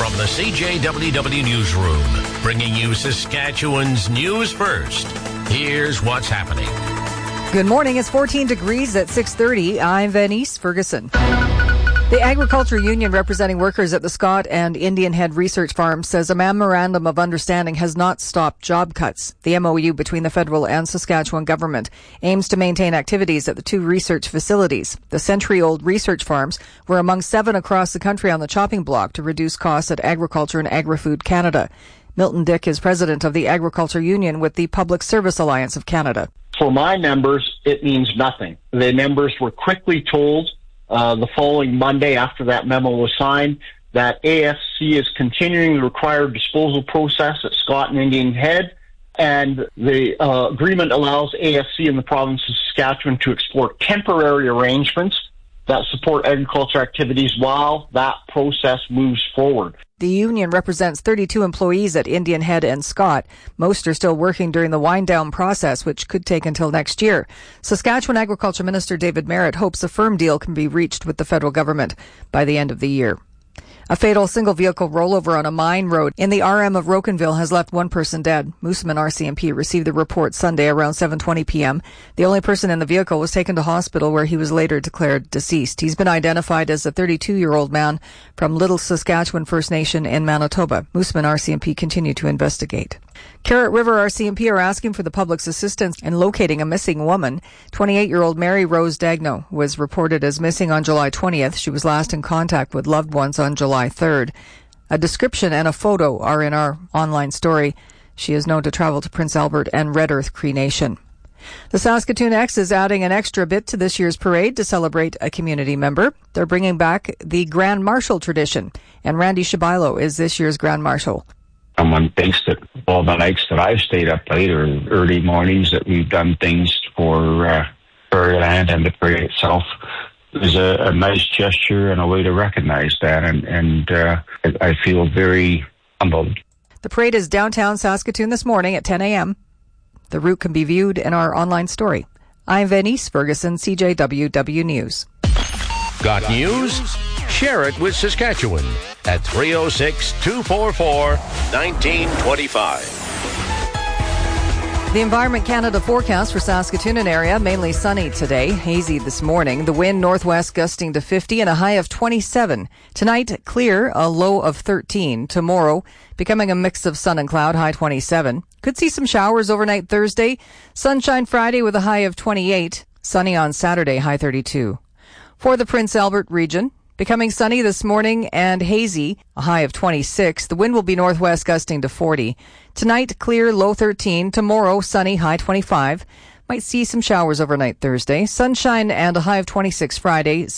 from the CJWW Newsroom, bringing you Saskatchewan's news first. Here's what's happening. Good morning. It's 14 degrees at 6:30. I'm Venice Ferguson. The Agriculture Union representing workers at the Scott and Indian Head Research Farm says a memorandum of understanding has not stopped job cuts. The MOU between the federal and Saskatchewan government aims to maintain activities at the two research facilities. The century-old research farms were among 7 across the country on the chopping block to reduce costs at Agriculture and Agri-Food Canada. Milton Dick is president of the Agriculture Union with the Public Service Alliance of Canada. For my members, it means nothing. The members were quickly told the following Monday after that memo was signed that AFC is continuing the required disposal process at Scott and Indian Head, and the agreement allows AFC in the province of Saskatchewan to explore temporary arrangements that support agriculture activities while that process moves forward. The union represents 32 employees at Indian Head and Scott. Most are still working during the wind-down process, which could take until next year. Saskatchewan Agriculture Minister David Merritt hopes a firm deal can be reached with the federal government by the end of the year. A fatal single-vehicle rollover on a mine road in the RM of Rocanville has left one person dead. Moosomin RCMP received the report Sunday around 7:20 p.m. The only person in the vehicle was taken to hospital where he was later declared deceased. He's been identified as a 32-year-old man from Little Saskatchewan First Nation in Manitoba. Moosomin RCMP continue to investigate. Carrot River RCMP are asking for the public's assistance in locating a missing woman. 28-year-old Mary Rose Dagno was reported as missing on July 20th. She was last in contact with loved ones on July 3rd. A description and a photo are in our online story. She is known to travel to Prince Albert and Red Earth Cree Nation. The Saskatoon X is adding an extra bit to this year's parade to celebrate a community member. They're bringing back the Grand Marshal tradition, and Randy Shabilo is this year's Grand Marshal. Someone thinks that all the nights that I've stayed up late or early mornings that we've done things for Prairieland and the parade itself is a nice gesture and a way to recognize that, and I feel very humbled. The parade is downtown Saskatoon this morning at 10 a.m. The route can be viewed in our online story. I'm Venice Ferguson, CJWW News. Got news? Share it with Saskatchewan at 306-244-1925. The Environment Canada forecast for Saskatoon and area, mainly sunny today, hazy this morning. The wind northwest gusting to 50 and a high of 27. Tonight, clear, a low of 13. Tomorrow, becoming a mix of sun and cloud, high 27. Could see some showers overnight Thursday. Sunshine Friday with a high of 28. Sunny on Saturday, high 32. For the Prince Albert region, becoming sunny this morning and hazy, a high of 26. The wind will be northwest gusting to 40. Tonight, clear, low 13. Tomorrow, sunny, high 25. Might see some showers overnight Thursday. Sunshine and a high of 26 Friday.